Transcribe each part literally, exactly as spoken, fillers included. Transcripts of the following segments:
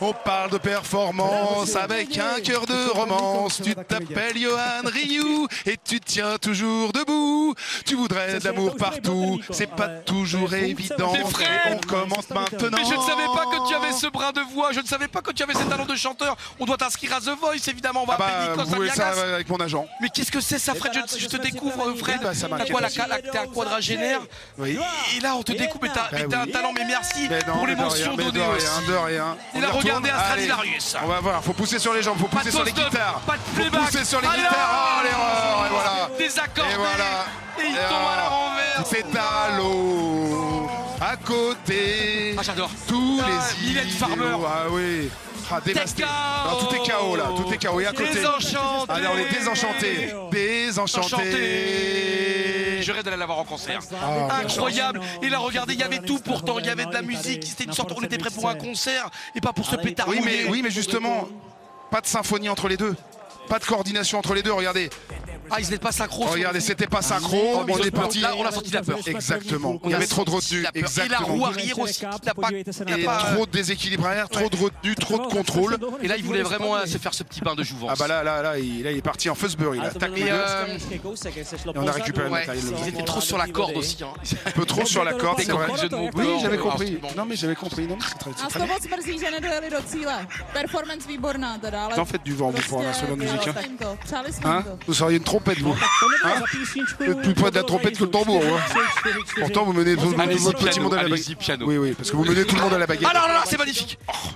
On parle de performance avec un cœur de romance. Tu t'appelles Johan Rioux et tu tiens toujours debout. Tu voudrais de l'amour partout, c'est pas toujours évident. Mais Fred, on commence maintenant. Mais je ne savais pas que tu avais ce brin de voix, je ne savais pas que tu avais ces talents de chanteur. On doit t'inscrire à The Voice, évidemment, on va Ah bah, appeler Nikos vous voulez ça Aliagas. avec mon agent. Mais qu'est-ce que c'est ça, Fred? je, je te découvre, Fred. Oui, bah, ça T'as m'inquiète quoi, la, aussi. la, t'es un quadragénaire. Oui. Et là, on te découvre, mais t'as Bah mais t'as un oui. talent, mais merci Mais non, pour mais de l'émotion rien, mais de donnée aussi. rien, de rien. Et On là, y retourne. regardez un Allez, Stradivarius. On va voir, faut pousser sur les jambes, faut Pas pousser de sur les post-up, guitares. pas de Faut playback. pousser sur les Allez, guitares. Oh, l'erreur, et voilà. Désaccordé. Et voilà. Et il Et tombe à la alors, renverse. c'est à l'eau, à côté. Ah, j'adore. Tous Ah, les Mylène idéaux. Farmer. Ah oui. Ah, dévasté. K O. Non, tout est K O là, tout est K O. Et à côté. Désenchanté. Allez, on est désenchantés. Désenchantés. Enchanté. Je rêve d'aller la voir en concert. Ah, Incroyable. Et là, regardez, il y avait tout pourtant. Il y avait de la musique. C'était une sorte, on était prêt pour un concert et pas pour ce pétard. Oui, mais, oui, mais justement, pas de symphonie entre les deux. Pas de coordination entre les deux, regardez. Ah, ils n'étaient pas synchro. Regardez, c'était pas synchro, Oh, mais on ils ont est peur. parti. Là, on a senti la peur. Exactement. On Il y a avait trop de senti retenue. la peur. Et la Exactement. roue arrière aussi, qui n'a pas, qui n'a Et pas- trop de déséquilibraire, trop de retenue, trop de contrôle. Et là, il voulait vraiment euh, se faire ce petit bain de jouvence. Ah bah là, là, là, il, là, il est parti en Fosbury. Là. Tac, les Et, deux. euh, Et on a récupéré le ouais, matériel. ils étaient trop sur la corde aussi. Hein. Un peu trop sur la corde, T'as c'est vrai. compris le jeu de mots. Oui, j'avais Ah, compris. absolument. Non, mais j'avais compris. Non, mais c'est très, c'est Nás très to bien. moc mrzí, že nedojeli do cíle. Performance výborná teda, ale Vous en faites du vent, vous, pour l'instrument de musique. Hein, přáli jsme jim to, přáli jsme Hein jim to. Vous seriez une trompette, vous. Hein Vous êtes plus près de la trompette que le tambour. Hein Pourtant, vous menez tout Allez-y, votre petit piano, monde à la allez-y, baguette. piano. Oui, oui, parce que vous menez tout le monde à la baguette. Ah non, non, non, c'est magnifique.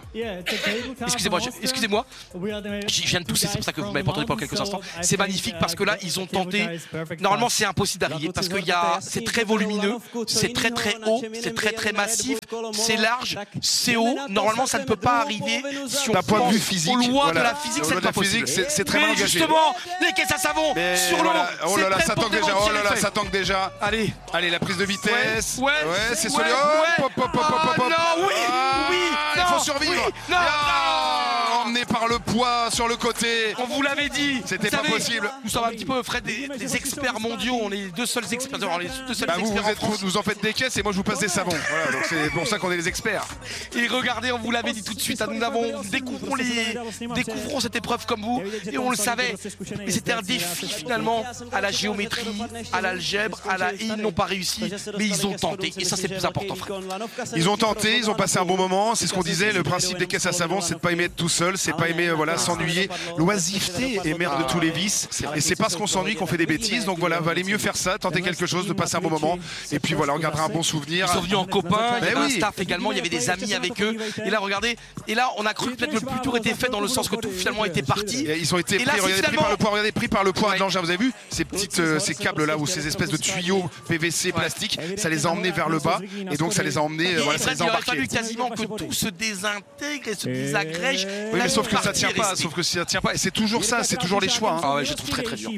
Excusez-moi, je- excusez-moi. Je viens de tousser, c'est pour ça que vous m'avez pas entendu pendant quelques instants. C'est magnifique parce que là, ils ont tenté. Normalement, c'est impossible d'arriver parce que il y a, c'est très volumineux, c'est très très haut, c'est très très massif, c'est large, c'est haut. Normalement, ça ne peut pas arriver si on D'un point de vue pense physique, au loin voilà. de la physique, Au c'est loin de pas la physique, possible. c'est- c'est très mal Mais engagé. justement, les caisses à savon Mais sur l'eau. voilà. Oh là c'est là, prêt ça pour tangue déjà. démentir Oh là là, l'effet. ça tangue déjà. Allez. Allez, la prise de vitesse. Ouais, c'est ouais, celui. ouais. Hop, hop, hop, hop, hop, hop. Non, oui, Ah, oui, il non, faut survivre. oui, non, Ah, non. Emmené par le poids sur le côté. On vous l'avait dit. C'était Vous pas savez, possible. Nous sommes un petit peu, Fred, des, des experts mondiaux. On est les deux seuls experts. Alors, les deux seuls Bah vous, experts vous, en êtes, France. vous en faites des caisses et moi je vous passe des savons. Voilà, donc c'est pour ça qu'on est les experts. Et regardez, on vous l'avait dit tout de suite. hein, Nous avons découvrons les découvrons cette épreuve comme vous et on le savait. Et c'était un défi finalement à la géométrie, à l'algèbre, à la. Ils n'ont pas réussi, mais ils ont tenté. Et ça, c'est le plus important, Fred. Ils ont tenté, ils ont passé un bon moment. C'est ce qu'on disait. Le principe des caisses à savon, c'est de pas aimer être tout seul, c'est pas aimer euh, voilà s'ennuyer. L'oisiveté est mère de tous les vices. Et c'est parce qu'on s'ennuie qu'on fait des bêtises. Donc voilà, valait mieux faire ça, tenter quelque chose, de passer un bon moment. Et puis voilà, on gardera un bon souvenir. Ils sont venus en copains, il y Ben avait un oui. staff également, il y avait des amis avec eux. Et là, regardez, et là, on a cru que peut-être le plus tour était fait dans le sens que tout finalement était parti. Et ils ont été Et pris, là, c'est regardez, pris finalement- par le poids, regardez, pris par le poids Ouais. de l'engin. Vous avez vu ces petites, euh, ces câbles là ou ces espèces de tuyaux P V C plastique, ça les a emmenés vers le bas et donc ça les a emmenés, euh, Et voilà, ça Fred, les a il aurait embarqués. fallu quasiment que tout se désintègre et se désagrège. Oui, Là, mais sauf une que ça partie tient est pas, restée. sauf que ça tient pas. Et c'est toujours ça, c'est toujours les choix. Hein. Ah ouais, je trouve très très dur.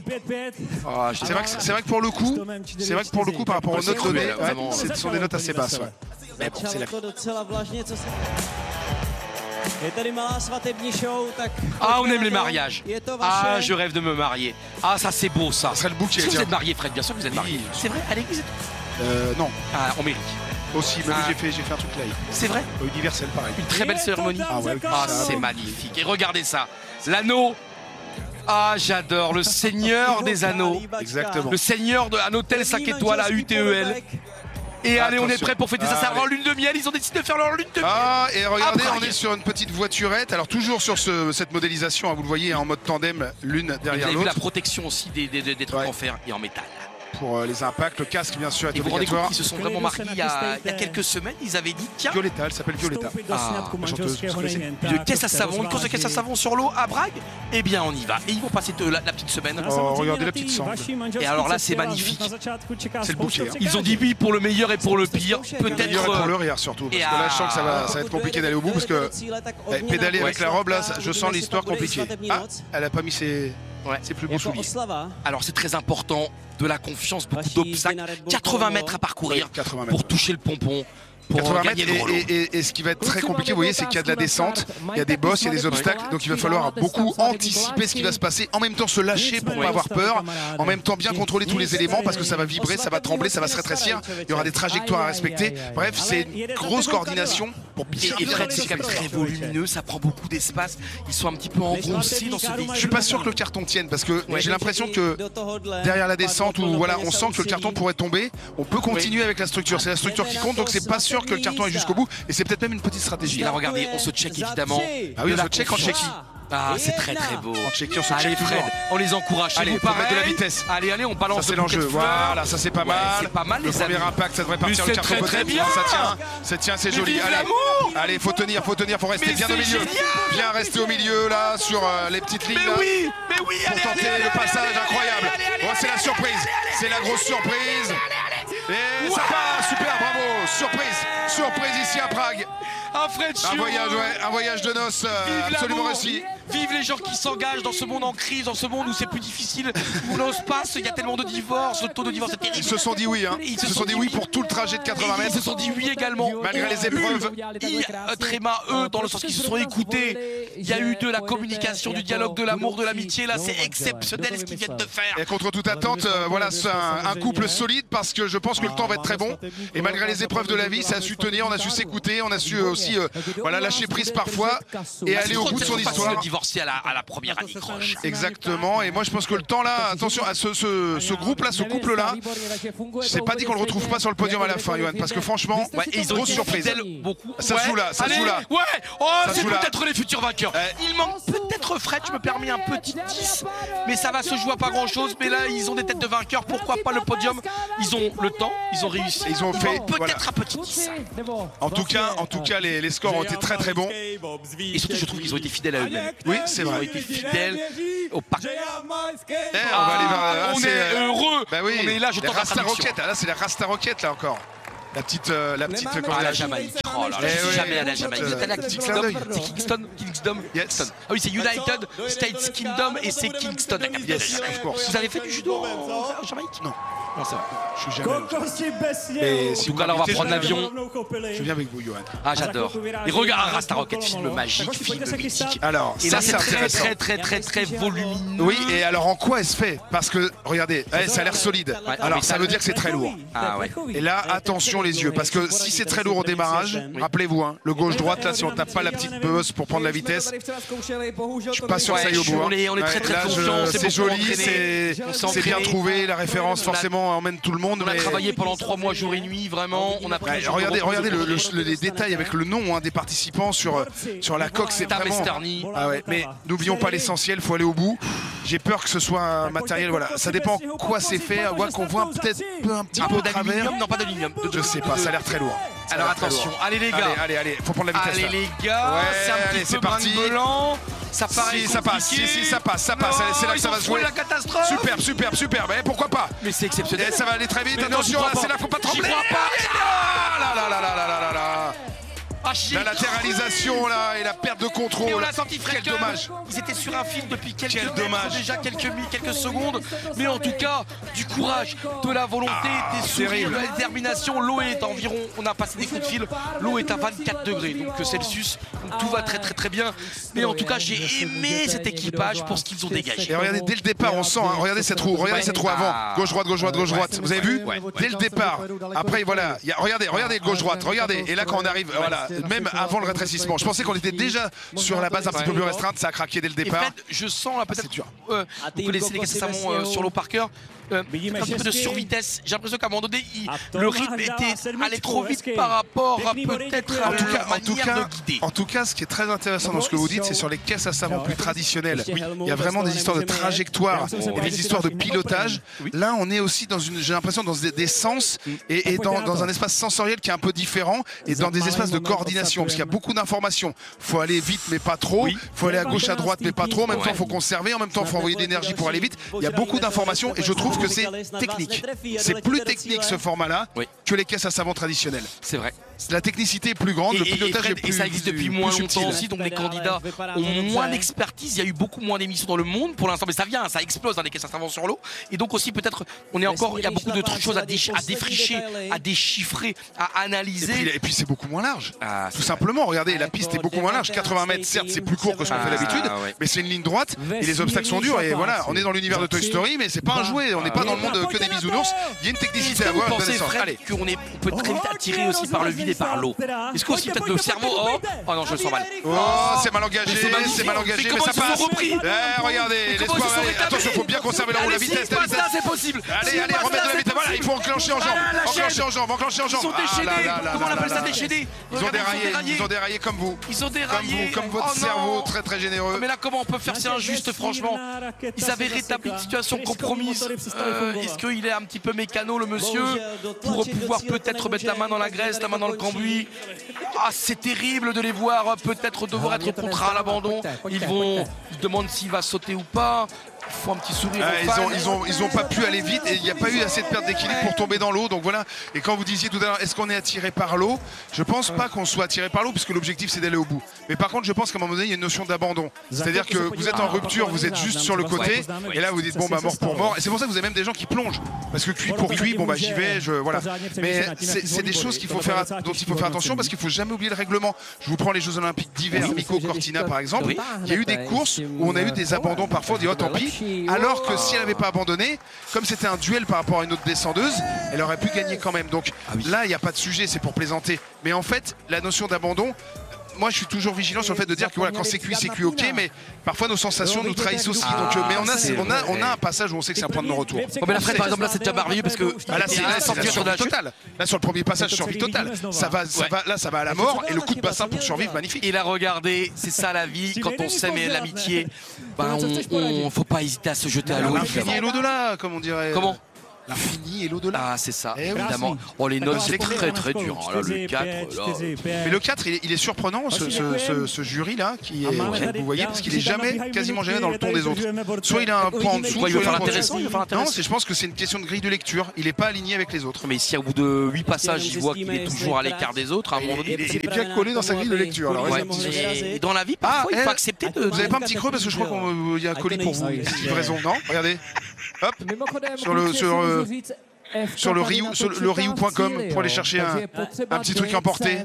Ah, je- C'est vrai, que, c'est vrai que pour le coup, c'est vrai que pour le coup, par rapport aux C'est notes données, cruel, ouais, vraiment. ce sont des notes assez basses. Ouais. Mais bon, c'est la to docela vlažně, co se... Je tady malá svatební show, tak... Ah, on aime les mariages. Je to Ah, vaše. je rêve de me marier. Ah, ça c'est beau ça. Ça serait le bouquet, Est-ce que vous tiens. êtes marié, Fred? Bien sûr que vous êtes marié. Oui. C'est vrai, à l'église. Euh, non, Ah, on mérite. aussi, mais Ah. j'ai fait, j'ai fait un truc là. C'est vrai. Au Universel, pareil. Une très belle cérémonie. Ah ouais, Ah, c'est magnifique. Et regardez ça. L'anneau. Ah, j'adore. Le seigneur des anneaux. Exactement. Le seigneur de un hôtel cinq étoiles à U T E L. Et allez, on est Attention. prêt pour fêter ça. Ça va en Allez. lune de miel. Ils ont décidé de faire leur lune de miel. Ah, et regardez, Ah, on est sur une petite voiturette. Alors, toujours sur ce- cette modélisation, hein, vous le voyez, en mode tandem, l'une Vous derrière avez vu la l'autre. protection aussi des, des- des- des trucs Ouais. en fer et en métal. Pour euh, les impacts, le casque, bien sûr, est Et vous vous rendez compte obligatoire. qu'ils se sont vraiment mariés il y a, il y a quelques semaines. Ils avaient dit tiens, Violetta, elle s'appelle Violetta. Ah, la chanteuse, vous connaissez. de caisse à savon, une course de caisse à savon sur l'eau à Brague. Eh bien, on y va. Et ils vont passer de la, la petite semaine. Oh, regardez la petite sangle. Et alors là, c'est magnifique. C'est le bouquet, hein. Ils ont dit oui pour le meilleur et pour le pire. Le meilleur est pour le Peut-être. rire surtout. Parce et que là, je sens à- que ça va, ça va être compliqué d'aller au bout parce que eh, pédaler avec la robe, là, ça- je sens l'histoire compliquée. Ah, elle a pas mis ses, Ouais. ses plus beaux Jako souliers. oslava. Alors c'est très important. de la confiance, beaucoup d'obstacles. quatre-vingts mètres à parcourir Oui, quatre-vingts mètres, pour ouais. toucher le pompon. Pour quatre-vingts gagner mètres le gros lot. et, et, et, et ce qui va être très compliqué, vous voyez, c'est qu'il y a de la descente, il y a des bosses, il y a des obstacles, donc il va falloir beaucoup anticiper ce qui va se passer, en même temps se lâcher pour ne pas avoir peur, en même temps bien contrôler tous les éléments parce que ça va vibrer, ça va trembler, ça va se rétrécir, il y aura des trajectoires à respecter. Bref, c'est une grosse coordination pour bien. Et, et Fred, c'est quand même très volumineux, ça prend beaucoup d'espace. Ils sont un petit peu engoncés dans ce véhicule. Je suis pas sûr que le carton tienne parce que j'ai l'impression que derrière la descente où voilà, on sent que le carton pourrait tomber, on peut continuer avec la structure. C'est la structure qui compte, donc c'est pas sûr que le carton est jusqu'au bout et c'est peut-être même une petite stratégie. Et là, regardez, on se check évidemment. Ah oui, de on la se check en confiance. Tchéquie. Ah, c'est très très beau. En Tchéquie, on se Allez check Fred, toujours. on les encourage. Chez Allez, vous, faut mettre de la pareil. vitesse. Allez, allez, on Ça balance c'est le bouquet de l'enjeu, fleurs. voilà, ça c'est pas Ouais, mal. c'est pas mal, Le les premier amis. impact, ça devrait partir Mais le c'est carton très, très peut-être. bien. Non, ça tient, ça tient, c'est Mais joli. vive Allez, l'amour. allez, faut tenir, faut tenir, faut rester Mais bien au c'est milieu. génial. Bien rester au milieu là, sur euh, les petites lignes Mais là. oui, mais oui, Pour allez, tenter allez, le allez, passage allez, incroyable. allez, allez, Bon, c'est la allez, surprise, allez, c'est la grosse surprise. Et ça passe, super, bravo, surprise, surprise ici à Prague. Un Fred Un Chiot. voyage, ouais, un voyage de noces euh, Vive absolument l'amour. réussi. Vive les gens qui s'engagent dans ce monde en crise, dans ce monde où c'est plus difficile, où l'on se passe, il y a tellement de divorces, le taux de divorce est terrible. Ils se sont dit oui, hein. Ils se sont dit oui pour tout le trajet de quatre-vingts Ils mètres. se sont dit oui également. Malgré les épreuves. I, euh, Tréma, eux, dans le sens qu'ils se sont écoutés. Il y a eu de la communication, du dialogue, de l'amour, de l'amitié. Là, c'est exceptionnel ce qu'ils viennent de faire. Et contre toute attente, euh, voilà, c'est un, un couple solide parce que je pense que le temps va être très bon. Et malgré les épreuves de la vie, ça a su tenir, on a su s'écouter, on a su aussi euh, voilà, lâcher prise parfois et aller au bout de son histoire. De divorcer à la, à la première année croche. Exactement. Et moi, je pense que le temps là, attention à ce, ce, ce groupe-là, ce couple-là, c'est pas dit qu'on le retrouve pas sur le podium à la fin, Johan, parce que franchement, Ouais, et ils ont grosse été surprise. fidèles beaucoup. Ça Ouais. joue là, ça Allez, joue là. Ouais, oh, Ça c'est joue là. peut-être les futurs vainqueurs. Ouais. Il manque peut-être Fred, je me permets un petit dix, mais ça va se jouer à pas grand-chose. Mais là, ils ont des têtes de vainqueurs. Pourquoi pas le podium? Ils ont le temps, ils ont réussi. Ils ont fait, peut-être voilà. un petit dix. En tout cas, en tout cas, les, les scores ont été très très bons. Et surtout, je trouve qu'ils ont été fidèles à eux-mêmes. Oui, c'est Ils ont vrai. été fidèles au parc. Eh, on va aller vers, Ah, ah, on c'est, est euh, heureux. Bah oui, On est là, je les tente la Rasta traduction. Rocket, là c'est la Rasta Rocket là encore. La petite, euh, la petite, comment Ah, la dire, Jamaïque. Oh là là, Eh je suis oui. jamais allé à la Jamaïque. Vous êtes allé à Petit Kingston? clin d'œil. C'est Kingston? Kingston? Yes. Kingston. Ah oui, c'est United States Kingdom et c'est Kingston. la capitale. Yes, of course. Vous avez fait du judo en Jamaïque? Non, Non, c'est vrai. je suis jamais allé. Et Et si En tout vous cas, là, on va m'invitez, prendre je viens. l'avion. Je viens avec vous, Johan. Ah, j'adore. Et regarde Rasta Rocket, film magique, film mythique. Alors, Et ça là, c'est c'est très, intéressant. très, très, très, très volumineux. Oui, et alors en quoi elle se fait? Parce que, regardez, eh, ça a l'air solide. Ouais, Alors mais ça ça- veut dire que c'est très lourd. Ah ouais. Et là, attention les yeux, parce que si c'est très lourd au démarrage, rappelez-vous, hein, le gauche-droite, là, si on tape pas la petite bosse pour prendre la vitesse, je suis pas sûr que ça aille au Ouais, bout. hein. on est- on est très, très là, je- confiant, c'est c'est beaucoup joli, entraîné, c'est on s'est c'est bien entraîné. trouvé, la référence On a- forcément emmène tout le monde. On a mais- travaillé pendant trois mois, jour et nuit, vraiment. On a pris Ouais, le jour de regardez, repos, regardez de le- le- congé. le- les détails avec le nom hein, des participants sur, sur la coque, c'est Tam vraiment... Esterny. Ah ouais, mais n'oublions pas l'essentiel, faut aller au bout. J'ai peur que ce soit un matériel, voilà, ça dépend quoi c'est fait, à quoi qu'on voit peut-être peu- un petit Un peu peu au travers. d'aluminium? Non, pas d'aluminium. de- Je sais pas, ça a l'air très lourd. Ça a Alors l'air très attention, lourd. allez les gars. Allez, allez, allez, faut prendre la vitesse Allez là. les gars, Ouais, c'est un allez, petit c'est peu parti. brinque-bellant. Ça paraît Si, ça passe, compliqué. si, si, ça passe, ça passe, Non, allez, c'est là que ils ça ont va se frôlé jouer. la catastrophe. Superbe, superbe, superbe, eh, pourquoi pas? Mais c'est exceptionnel. Et ça va aller très vite, Mais non, attention, j'y là, crois c'est pas. là, faut pas J'y trembler. crois pas. Ah là là là là là là là là. Ah, j'ai La cru. latéralisation là et la perte de Et contrôle. on a senti Fred Quel que dommage. Ils étaient sur un fil depuis quelques Quel mètres, dommage. déjà quelques minutes, quelques secondes. Mais en tout cas, du courage, de la volonté, Ah, des sourires, terrible. de la détermination. L'eau est environ, on a passé des coups de fil, l'eau est à vingt-quatre degrés donc Celsius. Donc tout va très très très bien. Mais en tout cas, j'ai aimé cet équipage pour ce qu'ils ont dégagé. Et regardez, dès le départ, on sent, hein, regardez cette roue, regardez cette roue avant, Ah. gauche, droite, gauche, droite, gauche, droite. Vous avez vu? Ouais. Dès le départ. Après, voilà, il y a- regardez, regardez, gauche, droite, regardez. Et là, quand on arrive, voilà, même avant le rétrécissement, je pensais qu'on était déjà sur la base un petit peu plus restreinte, ça a craqué dès le Et départ. Fred, je sens là peut-être. C'est dur. euh, vous connaissez les caisses à savon euh, sur l'eau par cœur. Euh, un petit peu de survitesse. J'ai l'impression qu'à un moment donné, il- le rythme était allé trop vite par rapport à peut-être à En tout cas, leur en tout manière cas, de guider. en tout cas, ce qui est très intéressant dans ce que vous dites, c'est sur les caisses à savon plus traditionnelles. Il y a vraiment des histoires de trajectoire et des histoires de pilotage. Là, on est aussi dans une, j'ai l'impression, dans des, des sens et, et dans, dans un espace sensoriel qui est un peu différent et dans des espaces de coordination parce qu'il y a beaucoup d'informations. Faut aller vite, mais pas trop. Faut aller à gauche, à droite, mais pas trop. En même temps, faut conserver. En même temps, faut envoyer de l'énergie pour aller vite. Il y a beaucoup d'informations et je trouve que c'est technique. C'est plus technique ce format-là Oui. que les caisses à savon traditionnelles. C'est vrai. la technicité est plus grande, et, le pilotage et, Fred, est plus et ça existe depuis plus moins subtil. longtemps aussi, donc les candidats ont moins d'expertise. Il y a eu beaucoup moins d'émissions dans le monde pour l'instant, mais ça vient, ça explose dans les caisses à savon sur l'eau. Et donc aussi peut-être, on est encore, il y a beaucoup de choses à, dé, à défricher, à déchiffrer, à analyser. Et puis, et puis c'est beaucoup moins large. Ah, tout simplement, regardez, la piste est beaucoup moins large. quatre-vingts mètres, certes, c'est plus court que ce qu'on ah, fait d'habitude, ouais. mais c'est une ligne droite et les obstacles sont durs. Et voilà, on est dans l'univers de Toy Story, mais c'est pas un jouet. On n'est pas dans le monde que des bisounours. Il y a une technicité à voir. Vous pensez, Fred, qu'on est, on peut très vite attirer aussi par le vide et par l'eau? Est-ce qu'aussi peut-être le cerveau, oh, oh non, je le sens mal. Oh, c'est mal engagé, c'est mal engagé, mais ça passe. Eh, regardez, l'espoir. Attention, faut bien conserver la roue, la vitesse, la vitesse. C'est possible. Allez, allez, remettre de la vitesse. Voilà, il faut enclencher en jambe, enclencher en jambe, enclencher en jambe. Ils sont déchaînés. Comment on appelle ça, déchaînés? Ils ont déraillé, ils ont déraillé comme vous. Ils ont déraillé. Comme vous, comme votre cerveau, très très généreux. Mais là, comment on peut faire? C'est injuste, franchement. Ils avaient rétabli une situation compromise. Euh, Est-ce qu'il est un petit peu mécano, le monsieur, pour pouvoir peut-être mettre la main dans la graisse, la main dans le cambouis? Ah, c'est terrible de les voir peut-être devoir être contraints à l'abandon. Ils vont, ils demandent s'il va sauter ou pas. Il faut un petit sourire. Ah, ils, ont, ils, ont, ils ont pas pu aller vite et il n'y a pas eu assez de perte d'équilibre pour tomber dans l'eau. Donc voilà. Et quand vous disiez tout à l'heure, est-ce qu'on est attiré par l'eau? Je pense pas qu'on soit attiré par l'eau puisque l'objectif c'est d'aller au bout. Mais par contre, je pense qu'à un moment donné, il y a une notion d'abandon. C'est-à-dire que vous êtes en rupture, vous êtes juste sur le côté et là vous dites bon bah mort pour mort. Et c'est pour ça que vous avez même des gens qui plongent parce que cuit pour cuit, bon bah j'y vais, je voilà. Mais c'est des choses qu'il faut faire, dont il faut faire attention parce qu'il faut jamais oublier le règlement. Je vous prends les Jeux Olympiques d'hiver, Mico Cortina par exemple. Il y a eu des courses où on a eu des abandons parfois, on dit oh tant pis, alors que si elle n'avait pas abandonné, comme c'était un duel par rapport à une autre descendeuse, elle aurait pu gagner quand même. Donc ah oui. Là, il n'y a pas de sujet, c'est pour plaisanter. Mais en fait, la notion d'abandon, moi je suis toujours vigilant sur le fait de dire que voilà, quand c'est cuit, c'est cuit, ok, mais parfois nos sensations nous trahissent aussi. Ah, donc, mais on a, on, a, on a un passage où on sait que c'est un point de non-retour. Oh, mais là, Fred, par exemple, là c'est déjà merveilleux parce que ah, là, c'est la survie totale. Là, sur le premier passage, survie totale. Ça va, ça va, là, ça va à la mort et le coup de bassin pour survivre, magnifique. Et là, regardez, c'est ça la vie. Quand on s'aime et l'amitié, ben, on, on faut pas hésiter à se jeter à l'eau. L'infini et l'au-delà, comme on dirait. Comment? L'infini et l'au-delà. Ah, c'est ça, eh évidemment. Oui. Oh, les notes, c'est très très dur. Là, le quatre, là. Mais le quatre, il est, il est surprenant, ce, ce, ce, ce jury-là, qui est, vous voyez, parce qu'il est jamais, quasiment jamais dans le ton des autres. Soit il a un point en dessous, soit il va faire l'intéressant. Non, je pense que c'est une question de grille de lecture. Il n'est pas aligné avec les autres. Mais si au bout de huit passages, il voit qu'il est toujours à l'écart des autres, à un moment donné. Il est bien collé dans sa grille de lecture. Et dans la vie, parfois, il faut accepter de. Vous n'avez pas un petit creux parce que je crois qu'il y a un colis pour vous. Livraison, non? Regardez. Hop. Sur le. Sur le Ryu, sur le Ryu point com pour aller chercher un, un petit truc emporté.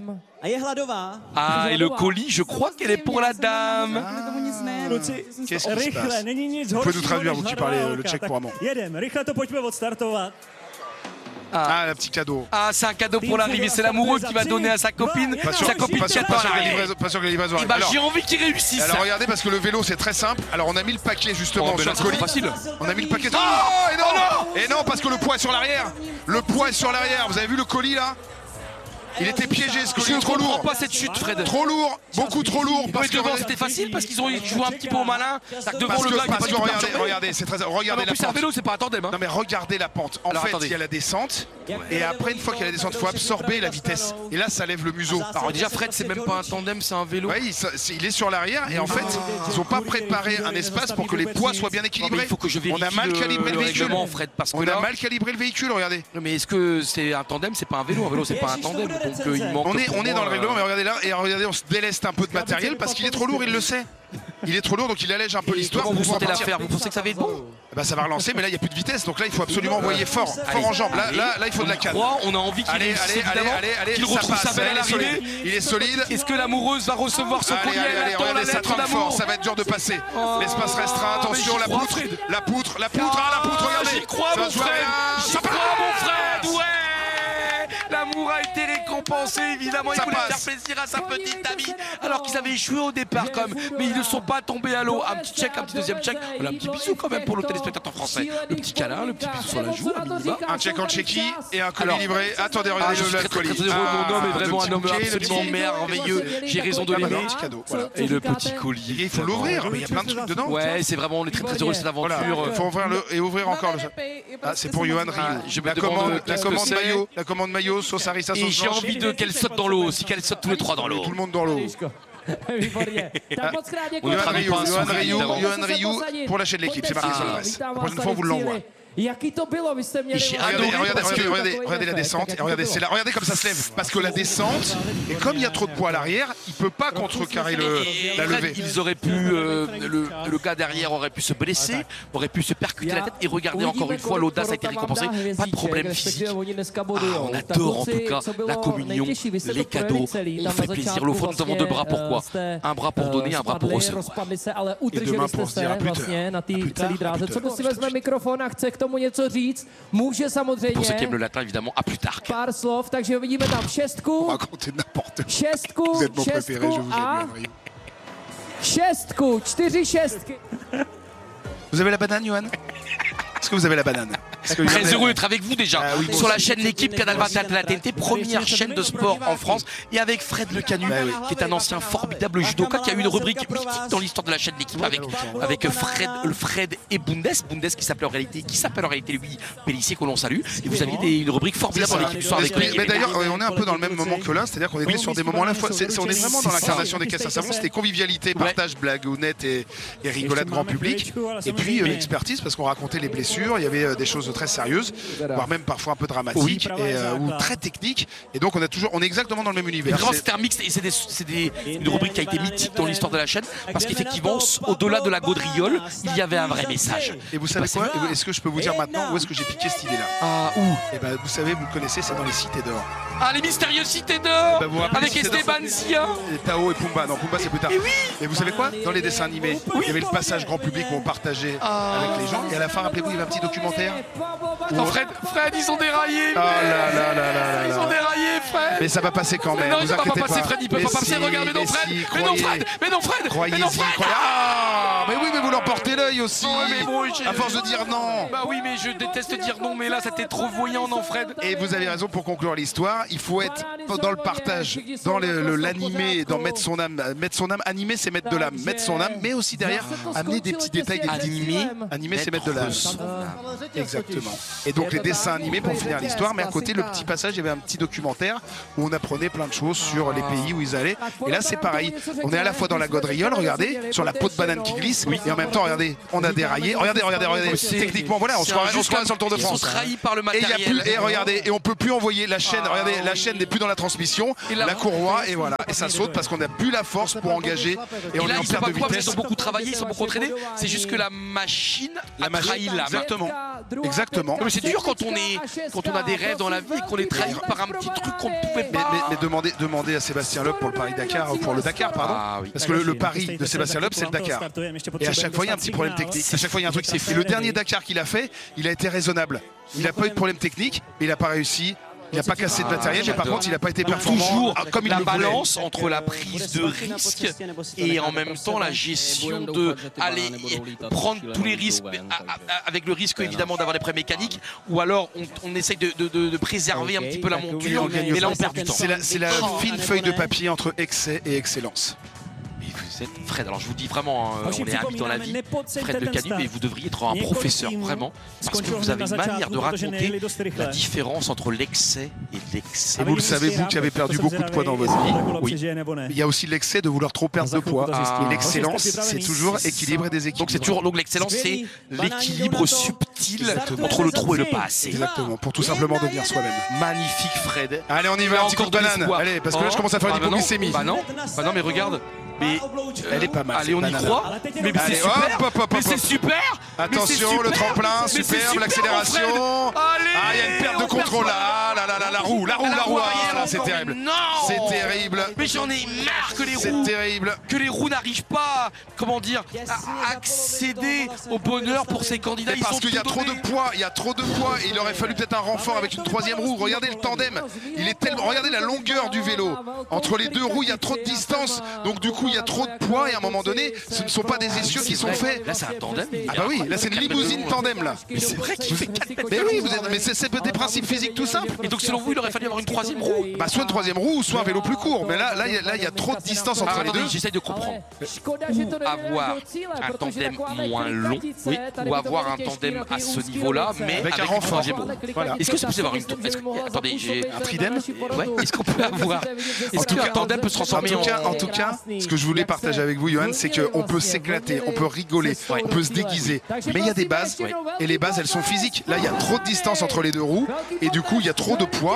Ah, et le colis, je crois qu'elle est pour la dame. Ah, qu'est-ce qui se passe? Vous pouvez nous traduire, vous qui parlez le tchèque couramment. Ah, ah, le petit cadeau. Ah, c'est un cadeau pour l'arrivée. C'est l'amoureux qui va donner à sa copine. Pas sûr, sa copine pas sûr, pas sûr que la livraison, pas sûr que la livraison arrive. Bah, j'ai envie qu'il réussisse. Alors regardez, parce que le vélo c'est très simple. Alors on a mis le paquet justement oh, sur là, le colis. Facile. On a mis le paquet. Oh, et non, oh, non, et non, parce que le poids est sur l'arrière. Le poids est sur l'arrière. Vous avez vu le colis là? Il était piégé, ce colis est trop lourd. Pas cette chute, Fred. Trop lourd, beaucoup trop lourd. Parce que devant c'était facile parce qu'ils ont joué un petit peu au malin. Devant le gars, parce que regardez, regardez, c'est très, regardez la pente. C'est un vélo, c'est pas un tandem. Non mais regardez la pente. En fait, il y a la descente et après une fois qu'il y a la descente, il faut absorber la vitesse. Et là, ça lève le museau. Alors déjà, Fred, c'est même pas un tandem, c'est un vélo. Oui, il est sur l'arrière et en fait, ils n'ont pas préparé un espace pour que les poids soient bien équilibrés. Il faut que je vérifie. On a mal calibré le véhicule. Fred, parce que on a mal calibré le véhicule. Regardez. Mais est-ce que c'est un tandem? C'est pas un vélo. Un vélo, c'est pas un tandem. Donc il manque. On est dans le règlement, mais regardez là, et regardez, on se déleste un peu de matériel parce qu'il est trop lourd, il le sait. Il est trop lourd, donc il allège un peu l'histoire. Comment vous sentez l'affaire? Vous pensez que ça va être bon? Bah ça va relancer, mais là il n'y a plus de vitesse, donc là il faut absolument envoyer fort, fort en jambes. Là, là, là il faut de la canne. On a envie qu'il allez, allez, allez, allez, allez, qu'il retrouve sa belle à l'arrivée. Il est solide. Est-ce que l'amoureuse va recevoir son courrier? Allez, allez, regardez, ça trempe fort, ça va être dur de passer. L'espace restreint, attention, la poutre, la poutre, la poutre, ah la poutre, regardez. J'y crois mon frère, j'y crois mon frère, ouais. L'amour a été récompensé, évidemment, il voulait faire plaisir à sa petite amie, alors qu'ils avaient échoué au départ quand même, mais ils ne sont pas tombés à l'eau. Un petit check, un petit deuxième check, voilà, un petit bisou quand même pour le téléspectateur français. Le petit câlin, le petit bisou sur la joue, à minima. Un check en Tchéquie et un colis livré. Attendez, regardez ah, le colis. Très, très heureux, mon homme est vraiment un homme absolument merveilleux. J'ai raison de l'aimer. Et le petit colis. Il faut l'ouvrir, il y a plein de trucs dedans. Ouais, c'est vraiment, on est très très heureux de cette aventure. Il faut ouvrir le et ouvrir encore le. Ah, c'est pour Johan Ryu. La commande, la commande maillot, la commande maillot, sauce harissa, sauce. J'ai envie de qu'elle saute dans l'eau aussi, qu'elle saute tous les trois dans l'eau. Tout le monde dans l'eau. Johan Ryu, Johan Ryu pour lâcher de l'équipe, c'est marqué sur le reste. La prochaine fois, on vous l'envoie. Jaký to bylo? Vy jste měli... Regardez, regardez, regardez, regardez, regardez la descente, et regardez, c'est là, regardez comme ça se lève. Parce que la descente, et comme il y a trop de poids à l'arrière, il peut pas contrecarrer le, la levée. Ils auraient pu, euh, le, le gars derrière aurait pu se blesser, aurait pu se percuter la tête. Et regardez encore une fois, l'audace a été récompensée. Pas de problème physique. Ah, on adore en tout cas la communion, les cadeaux. On fait plaisir. Le fond, nous avons deux bras. Pourquoi? Un bras pour donner, un bras pour recevoir. Et demain pour se dire à plus tard. Tomu něco říct, může samozřejmě. Pour ceux qui aiment le latin, évidemment, à plus tard. Pár slov, takže vidíme tam šestku, šestku, šestku a šestku, čtyři šestky. Vous avez la banane, Johan? Est-ce que vous avez la banane? Très heureux d'être avec vous déjà ah, oui, sur la chaîne L'équipe, Canal vingt-et-un de la T N T, première chaîne de sport en France, et avec Fred Le Canu, bah, oui. qui est un ancien formidable judoka qui a eu une rubrique mythique dans l'histoire de la chaîne L'équipe avec, avec Fred, Fred et Bundes, Bundes qui s'appelle en réalité, qui s'appelle en réalité lui Pélissier que l'on salue. Et vous aviez des, une rubrique formidable dans l'équipe du soir avec lui. Mais d'ailleurs, on est un peu dans le même moment que là, c'est-à-dire qu'on était sur des moments à la fois. C'est, on est vraiment dans l'incarnation des caisses à savon. C'était convivialité, partage, blague honnête et, et rigolade grand public. Et puis euh, l'expertise parce qu'on racontait les blessures. Il y avait euh, des choses très sérieuses, voire même parfois un peu dramatiques oui. et, euh, ou très techniques. Et donc on a toujours, on est exactement dans le même univers. Vraiment, c'était un mix et c'est des, c'est des, une rubrique qui a été mythique dans l'histoire de la chaîne parce qu'effectivement, au-delà de la gaudriole, il y avait un vrai message. Et vous savez quoi? Est-ce que je peux vous dire maintenant où est-ce que j'ai piqué cette idée-là? Ah, où? Et ben, vous savez, vous le connaissez, c'est dans les cités d'or. Ah, les mystérieuses cités d'or bah, avec Esteban Sia. Et Tao et Pumba. Non, Pumba c'est plus tard. Et, oui. et vous savez quoi? Dans les dessins animés, oui. il y avait le passage grand public où on partageait ah. avec les gens. Et à la fin, rappelez-vous, il y avait un petit documentaire. Attends, Fred, Fred, ils ont déraillé. Oh là là là là là. Ils ont déraillé, Fred. Mais ça va passer quand même. Non, vous il inquiétez peut pas passer, Fred. Il peut mais pas passer. Si, Regarde, mais non, Fred. Si, mais non, Fred. Mais non, Fred. Croyez-y. Mais non, Fred. Croyez... Ah, mais oui, mais vous leur portez l'œil aussi. Oh, mais bon, à force de dire non. Bah oui, mais je déteste dire non. Mais là, c'était trop voyant, non, Fred. Et vous avez raison pour conclure l'histoire. Il faut être dans le partage, dans le, le, l'animé, dans mettre son âme. Mettre son âme, animé, c'est mettre de l'âme. Mettre son âme, mais aussi derrière, amener des petits détails, des animés. Animé, c'est mettre de l'âme. Exactement. Et donc les dessins animés pour finir l'histoire, mais à côté, le petit passage, il y avait un petit documentaire où on apprenait plein de choses sur les pays où ils allaient. Et là, c'est pareil. On est à la fois dans la gaudriole, regardez, sur la peau de banane qui glisse, oui. et en même temps, regardez, on a déraillé. Regardez, regardez, regardez. Techniquement, voilà, on se croirait sur le Tour de France. Ils sont trahis par le matériel. Et, y a plus, et regardez, et on peut plus envoyer la chaîne. Regardez, la chaîne n'est plus dans la transmission, la, la courroie, et voilà, et ça saute parce qu'on n'a plus la force pour engager. Et, et on là, est en perte de vitesse. Ils ont beaucoup travaillé, ils sont beaucoup entraînés. C'est juste que la machine a trahi l'âme. Exactement. Exactement. Mais c'est dur quand on est, quand on a des rêves dans la vie et qu'on est trahi par un petit truc qu'on ne pouvait pas. Mais, mais, mais demandez, demandez à Sébastien Loeb pour le Paris-Dakar, pour le Dakar, pardon. Ah, oui. Parce que le, le Paris de Sébastien Loeb, c'est le Dakar. Et à chaque fois, il y a un petit problème technique. À chaque fois, il y a un truc. Et le dernier Dakar qu'il a fait, il a été raisonnable. Il n'a pas eu de problème technique, mais il n'a pas réussi. Il n'a pas cassé de matériel, mais par contre, il n'a pas été performant. Toujours comme il la le balance entre la prise de risque et en même temps la gestion de aller prendre tous les risques, avec le risque évidemment d'avoir des problèmes mécaniques, ou alors on, on essaye de, de, de, de préserver un petit peu la monture, mais là on perd du temps. C'est la, c'est la fine feuille de papier entre excès et excellence. Vous êtes Fred, alors je vous dis vraiment, hein, on est amis dans la vie, Fred Le Canu, mais vous devriez être un professeur, vraiment, parce que vous avez une manière de raconter la différence entre l'excès et l'excès. Vous le savez, vous qui avez perdu beaucoup de poids dans votre vie, oui. Il y a aussi l'excès de vouloir trop perdre de poids. Ah. Et l'excellence, c'est toujours équilibre et déséquilibre. Donc c'est toujours, donc l'excellence, c'est l'équilibre subtil Exactement. entre le trop et le pas assez. Exactement, pour tout simplement devenir soi-même. Magnifique Fred. Allez, on y va, un petit coup de banane. Allez, parce que là je commence à faire une hypoglycémie. Bah non, bah non, mais regarde. Mais elle est pas mal. Allez, on y croit. Mais c'est super. Hop, hop, hop, mais c'est super. Attention, le tremplin, superbe, l'accélération. Ah, il y a une perte de contrôle là. Là, là, là, la roue, la roue, la roue. Ah, là, c'est terrible. Non. C'est terrible. Mais j'en ai marre que les roues. C'est terrible. Que les roues n'arrivent pas, comment dire, à accéder au bonheur pour ces candidats. Parce qu'il y a trop de poids. Il y a trop de poids. Et il aurait fallu peut-être un renfort avec une troisième roue. Regardez le tandem. Il est tellement. Regardez la longueur du vélo. Entre les deux roues, il y a trop de distance. Donc du coup, il y a trop de poids et à un moment donné, ce ne sont pas des essieux qui sont faits. Là, c'est un tandem. Ah bah oui, là c'est une limousine tandem là. Mais c'est vrai qu'il fait quatre mètres. Mais oui, vous êtes... mais c'est des principes physiques tout simples. Et donc selon vous, il aurait fallu avoir une troisième roue. Bah soit une troisième roue ou soit un vélo plus court. Mais là, là, il là, y, y a trop de distance entre ah, les deux. J'essaye de comprendre. Ou avoir un tandem moins long, oui, ou avoir un tandem à ce niveau-là, mais avec, avec un renfort. Une troisième roue. Voilà. Est-ce que c'est possible d'avoir une que... Attendez, j'ai un tridème. Ouais. Est-ce qu'on peut avoir Est-ce qu'un tandem peut se transformer en En tout cas, ce que je je voulais partager avec vous, Johan, c'est qu'on peut s'éclater, on peut rigoler, on peut se déguiser. Mais il y a des bases, et les bases, elles sont physiques. Là, il y a trop de distance entre les deux roues, et du coup, il y a trop de poids.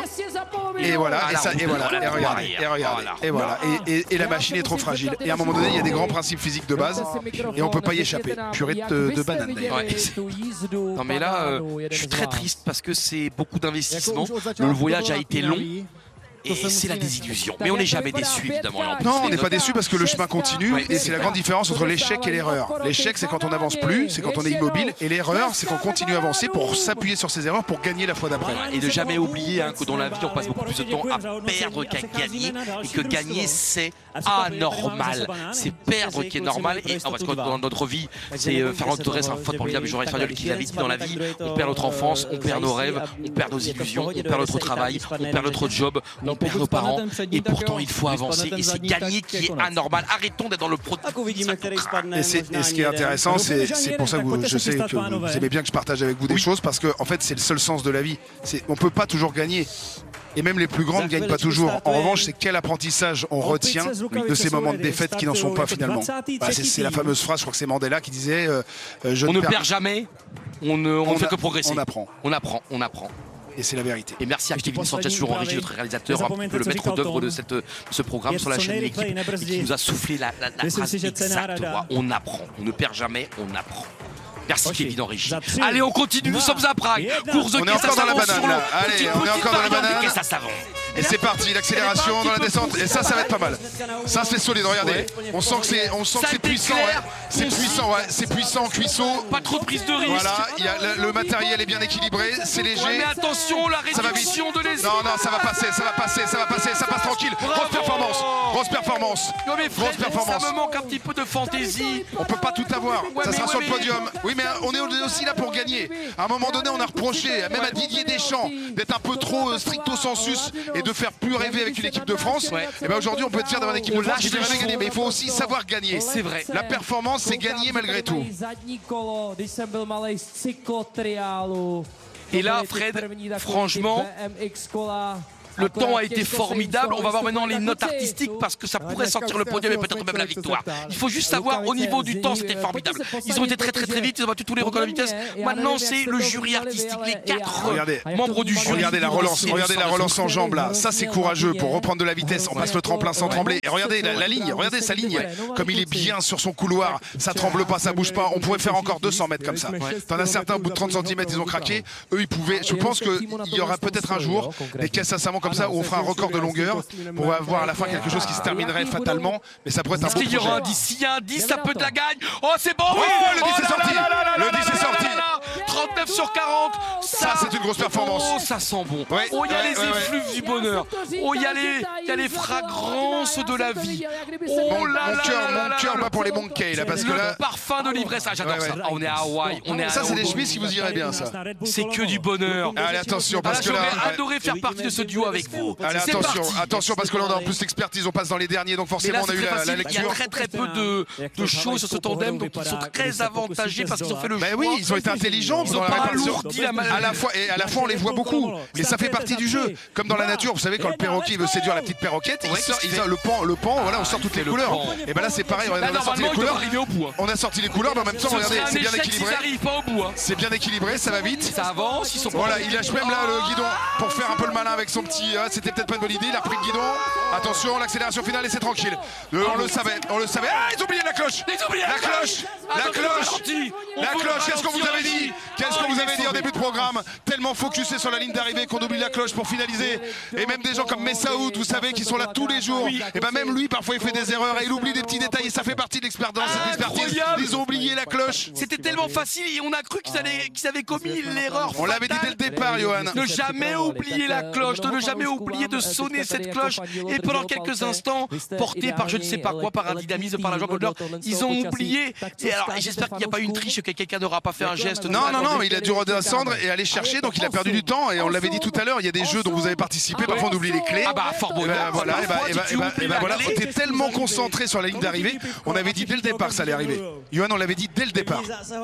Et voilà, et, ça, et voilà, et regardez, et regardez, et voilà, et, et, et la machine est trop fragile. Et à un moment donné, il y a des grands principes physiques de base, et on peut pas y échapper. Purée de, de banane d'ailleurs. Ouais. Non mais là, euh, je suis très triste parce que c'est beaucoup d'investissement. Le voyage a été long. Et c'est la désillusion. Mais on n'est jamais déçu, évidemment. Non, on n'est pas déçu parce que le chemin continue. Et c'est la grande différence entre l'échec et l'erreur. L'échec, c'est quand on n'avance plus, c'est quand on est immobile. Et l'erreur, c'est qu'on continue à avancer pour s'appuyer sur ses erreurs pour gagner la fois d'après. Et de jamais oublier hein, que dans la vie, on passe beaucoup plus de temps à perdre qu'à gagner. Et que gagner, c'est anormal. C'est perdre qui est normal. Et non, parce que dans notre vie, c'est euh, Fernand Torres, un faute formidable joueur espagnol qui l'avait dit dans la vie. On perd notre enfance, on perd nos rêves, on perd nos illusions, on perd notre travail, on perd notre job, on perd nos parents. Et pourtant, il faut avancer. Et c'est gagner qui est anormal. Arrêtons d'être dans le produit. Et, et ce qui est intéressant, c'est pour ça que vous, je sais que vous aimez bien que je partage avec vous des oui. choses, parce que en fait, c'est le seul sens de la vie. On ne peut pas toujours gagner. Et même les plus grands ne gagnent pas toujours. En revanche, c'est quel apprentissage on retient de ces moments de défaite qui n'en sont pas finalement. Bah, c'est la fameuse phrase, je crois que c'est Mandela qui disait euh, je on ne perds... perd jamais, on ne on on fait a... que progresser. On apprend. On apprend, on apprend. Et c'est la vérité. Et merci à Kevin Sanchez sur en régie, notre réalisateur, un peu le maître d'œuvre de, cette, de ce programme sur la chaîne de l'équipe, et qui nous a soufflé la, la, la phrase exacte. On apprend, on ne perd jamais, on apprend. Merci Kevin en régie. Allez, on continue, nous sommes à Prague pour The On est encore dans la banane là. Allez, on est encore dans la banane. Et c'est parti, l'accélération dans la descente. Et ça, ça va être pas mal. Ça, c'est solide, regardez. On sent que c'est, on sent que c'est puissant. Ouais. C'est puissant, ouais. C'est puissant, cuisseau. Pas trop de prise de risque. Voilà, y a le, le matériel est bien équilibré, c'est léger. Ouais, mais attention, la réduction de l'essence. Non, non, ça va passer, ça va passer, ça va passer, ça passe tranquille. Grosse performance, grosse performance. Non mais Fred, grosse performance. Ça me manque un petit peu de fantaisie. On peut pas tout avoir. Ouais, ça sera ouais, sur le podium. Oui, mais on est aussi là pour gagner. À un moment donné, on a reproché, même à Didier Deschamps, d'être un peu trop euh, stricto sensus et de faire plus rêver avec une équipe de France. Ouais. Et ben aujourd'hui, on peut être fier d'avoir une équipe de France qui peut jamais gagner, mais il faut aussi savoir gagner. C'est vrai. La performance, c'est gagner malgré tout. Et là, Fred, franchement, le temps a été formidable. On va voir maintenant les notes artistiques parce que ça pourrait sortir le podium et peut-être même la victoire. Il faut juste savoir, au niveau du temps, c'était formidable. Ils ont été très très très vite, ils ont battu tous les records de vitesse. Maintenant, c'est le jury artistique, les quatre regardez, membres du jury. Regardez la relance, regardez la relance en jambes là. Ça, c'est courageux pour reprendre de la vitesse. On passe le tremplin sans trembler. Et regardez la, la ligne, regardez sa ligne. Comme il est bien sur son couloir, ça tremble pas, ça bouge pas. On pourrait faire encore deux cents mètres comme ça. T'en as certains, au bout de trente centimètres, ils ont craqué. Eux, ils pouvaient. Je pense qu'il y aura peut-être un jour des caisses à savon comme ça où on fera un record de longueur pour avoir à la fin quelque chose qui se terminerait fatalement, mais ça pourrait être un beau projet. Est-ce qu'il y aura un dix? S'il y a un dix, ça peut de la gagne. Oh, c'est bon. Oui, le dix est sorti. Le dix est sorti. trente-neuf sur quarante. Ça, c'est une grosse performance. Oh, ça sent bon. Ouais, oh, il y a ouais, les ouais, effluves ouais. du bonheur. Oh, il y a les, il y a les fragrances de la vie. Oh mon, là mon là cœur, là mon cœur bat pour les monkeys là, parce que là. Le parfum de l'ivresse, ah, j'adore ouais, ça. Ouais. Ah, on est à Hawaï, on est à. Ça, c'est des chemises qui vous iraient bien, ça. C'est que du bonheur. Allez, attention, parce que là. J'aurais adoré faire partie de ce duo avec vous. Allez, attention, attention, parce que là, on a en plus l'expertise, on passe dans les derniers, donc forcément, on a eu la lecture. Il y a très très peu de choses sur ce tandem, donc ils sont très avantagés parce qu'ils ont fait le choix. Ben oui, ils ont été intelligents dans la répartition. À la fois, et à la fois, on les voit beaucoup, mais ça fait partie du jeu. Comme dans la nature, vous savez, quand le perroquet veut séduire la petite perroquette, il sort, il sort le pan, le pan, voilà, on sort toutes les couleurs. Et ben là, c'est pareil, on a sorti les couleurs. On a sorti les couleurs, mais en même temps, regardez, c'est bien équilibré. C'est bien équilibré, ça va vite. Ça avance, ils sont. Voilà, il lâche même là le guidon pour faire un peu le malin avec son petit. C'était peut-être pas une bonne idée, il a pris le guidon. Attention, l'accélération finale et c'est tranquille. On le savait, on le savait. Ah, ils ont oublié la cloche. La cloche, la cloche, la cloche. Qu'est-ce qu'on vous avait dit? Qu'est-ce qu'on vous avait dit en début de programme? Tellement focusé sur la ligne d'arrivée qu'on oublie la cloche pour finaliser. Et même des gens comme Messaoud, vous savez, qui sont là tous les jours. Et ben même lui, parfois, il fait des erreurs et il oublie des petits détails. Et ça fait partie de l'expérience, cette expertise. Ils ont oublié la cloche. C'était tellement facile et on a cru qu'ils allaient, qu'ils avaient commis l'erreur. On l'avait dit dès le départ, Johan. Ne jamais oublier la cloche, de ne jamais oublier de sonner cette cloche. Et pendant quelques instants, porté par je ne sais pas quoi, par un dynamisme, par la joie de l'heure, ils ont oublié. Et alors, j'espère qu'il n'y a pas eu une triche, que quelqu'un n'aura pas fait un geste. Non, non, non, il a dû redescendre et aller chercher, donc il a perdu du temps. Et on l'avait dit tout à l'heure, il y a des jeux dont vous avez participé, parfois on oublie les clés. Ah bah, fort beau. Voilà, et bah, et bah, et bah, et bah voilà, on était tellement concentré sur la ligne d'arrivée, on avait dit dès le départ que ça allait arriver. Johan, on l'avait dit dès le départ.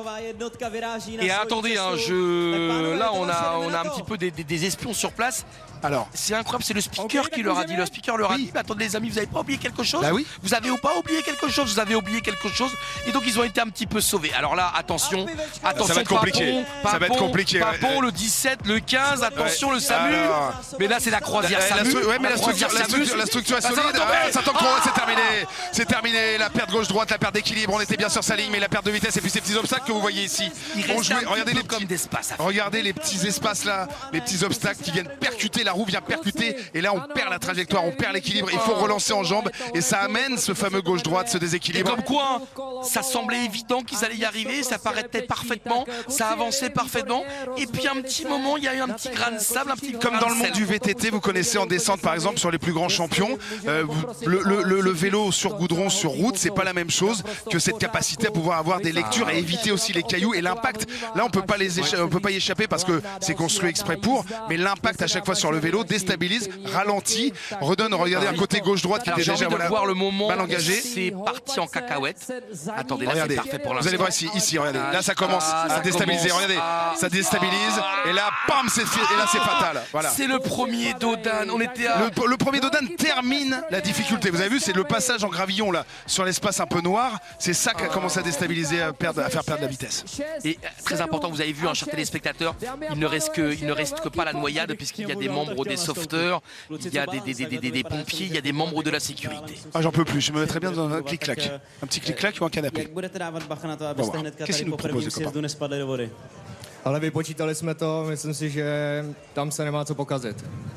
Et attendez, hein, je... là on a, on a un petit peu des, des, des espions sur place. Alors, c'est incroyable, c'est le speaker qui leur a dit. Le speaker leur a oui. dit, mais attendez les amis, vous avez pas oublié quelque chose? Bah oui. Vous avez ou pas oublié quelque chose? Vous avez oublié quelque chose? Et donc ils ont été un petit peu sauvés. Alors là, attention, attention, ça va être compliqué. Papon, ça va être compliqué. Papon, ouais. le dix-sept, le quinze, attention, ouais. le SAMU. Alors... Mais là c'est la croisière la, SAMU. La, ouais, mais la, la, structure, la, structure, la structure est solide. Ah, ça tombe trop, oh c'est terminé. C'est terminé. La perte gauche-droite, la perte d'équilibre. On était bien sur sa ligne, mais la perte de vitesse et puis ces petits obstacles que vous voyez ici. On jouait, regardez les petits d'espace. Regardez les petits espaces là, les petits obstacles qui viennent percuter. La roue vient percuter. Et là on perd la trajectoire, on perd l'équilibre, il faut relancer en jambes et ça amène ce fameux gauche-droite, ce déséquilibre. Et comme quoi, ça semblait évident qu'ils allaient y arriver, ça paraissait parfaitement, ça avançait parfaitement. Et puis un petit moment, il y a eu un petit grain de sable, un petit comme dans le monde du V T T, vous connaissez en descente par exemple sur les plus grands champions, euh, le, le, le, le vélo sur goudron, sur route, c'est pas la même chose que cette capacité à pouvoir avoir des lectures et éviter aussi les cailloux et l'impact. Là on peut pas les on peut pas y échapper parce que c'est construit exprès pour, mais l'impact à chaque fois sur le vélo déstabilise, ralentit, redonne, regardez un côté gauche-droite qui était déjà voilà, voir le moment mal engagé. C'est parti en cacahuète. Attendez, là c'est parfait pour l'instant. Vous allez voir ici, ici, regardez. Là ça commence ah, à ça déstabiliser, commence. Regardez, ah, ça déstabilise ah, et là, bam, c'est et là c'est fatal. Voilà. C'est le premier Dodan. On était à... le, le premier Dodan termine la difficulté. Vous avez vu, c'est le passage en gravillon là sur l'espace un peu noir. C'est ça qui a commencé à déstabiliser, à, perdre, à faire perdre la vitesse. Et très important, vous avez vu, un cher téléspectateur, il ne reste que, il ne reste que pas la noyade puisqu'il y a des membres des sauveteurs. Il y a des, des, des, des, des pompiers, il y a des membres de la sécurité. Ah, j'en peux plus, je me mettrais bien dans un clic-clac. Un petit clic-clac ou un canapé. Bon, qu'est-ce qu'il nous propose, les copains? Ale vypočítali jsme to, myslím si, že tam se nemá co pokazit.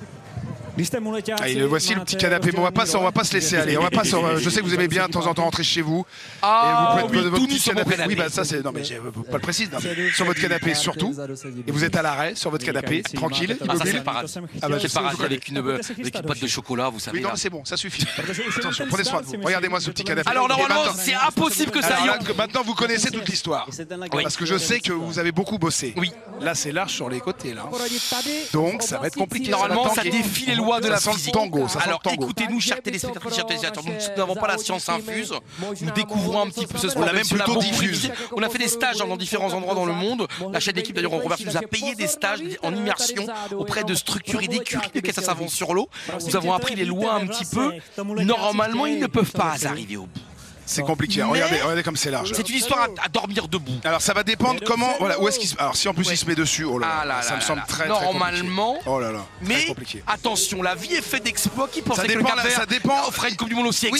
Ah, et le voici le petit canapé, mais on va pas, on va pas se laisser aller. On va pas, je sais que vous aimez bien de temps en temps rentrer chez vous. Ah, et vous pouvez oui, votre petit canapé. canapé. Oui, bah ça c'est. Non, mais je pas le précise. Non, sur votre canapé surtout. Et vous êtes à l'arrêt sur votre canapé, tranquille, ah, ça, immobile. c'est ah, bah, c'est paradis avec une, avec une pâte de chocolat, vous savez. Oui, non, c'est bon, ça suffit. Attention, prenez soin de vous. Regardez-moi ce petit canapé. Alors normalement, c'est impossible que ça aille. Maintenant, vous connaissez toute l'histoire. Parce que je sais que vous avez beaucoup bossé. Oui. Là, c'est large sur les côtés, là. Donc, ça va être compliqué. Normalement, ça défie les lois de la physique. Alors écoutez-nous, chers téléspectateurs, chers téléspectateurs, nous n'avons pas la science infuse, nous découvrons un petit peu ce sport. On l'a même plutôt diffuse. On a fait des stages dans différents endroits dans le monde. La chaîne d'équipe d'ailleurs, Robert, nous a payé des stages en immersion auprès de structures et d'écuries de caisse à savon sur l'eau. Nous avons appris les lois un petit peu. Normalement, ils ne peuvent pas arriver au bout. C'est compliqué, regardez, regardez comme c'est large. C'est une histoire à, à dormir debout. Alors ça va dépendre comment, voilà, où est-ce qu'il se... Alors si en plus ouais. il se met dessus, oh là, ah là, ça là, me semble là, très, normalement, très compliqué. Oh là là, mais compliqué. Attention, la vie est faite d'exploits. Qui pensait ça que dépend, le Cap-Vert ça dépend. ferait une Coupe du Monde aussi